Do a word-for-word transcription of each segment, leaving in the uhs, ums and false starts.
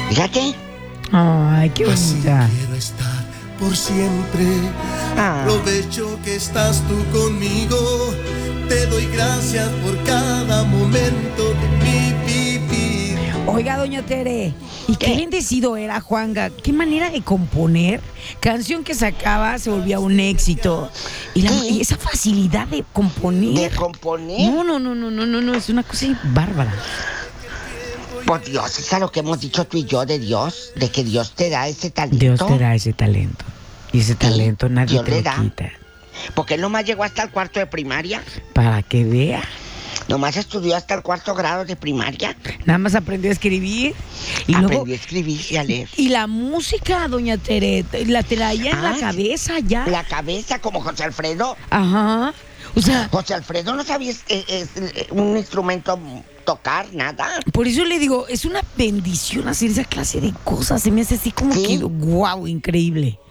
Fíjate. Ay, qué Así bonita. quiero estar por siempre. Ah. Aprovecho que estás tú conmigo. Te doy gracias por cada momento de mi vivir. Oiga, doña Tere, y qué ¿Qué? bendecido era Juanga. Qué manera de componer. Canción que sacaba se volvía un éxito. Y, la- ¿Qué? y esa facilidad de componer. ¿De componer? No, no, no, no, no, no, no, es una cosa bárbara. Por Dios, es a lo que hemos dicho tú y yo de Dios, de que Dios te da ese talento. Dios te da ese talento. Y ese talento nadie Dios te le lo da. quita. Porque él nomás llegó hasta el cuarto de primaria. Para que vea. Nomás estudió hasta el cuarto grado de primaria. Nada más aprendió a escribir. Y Aprendió luego. a escribir y a leer. Y la música, doña Tere, la traía en Ah, la sí. cabeza ya. La cabeza como José Alfredo. Ajá. O sea, José Alfredo no sabía eh, eh, eh, un instrumento tocar, nada. por eso le digo, es una bendición hacer esa clase de cosas. Se me hace así como ¿Sí? que, wow, increíble.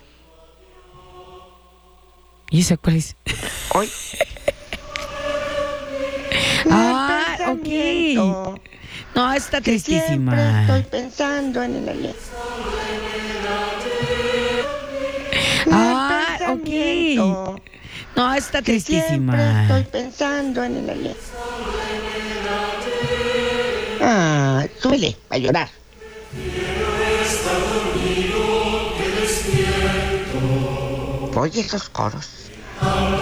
¿Y esa cuál es? Hoy. Ah, ok. Pensamiento No, está que siempre tristísima. estoy pensando en el ayer. Ah, ok. Pensamiento No, está que siempre estoy tristísima. pensando en el ayer. Ah, súbele, a llorar. Oye esos coros.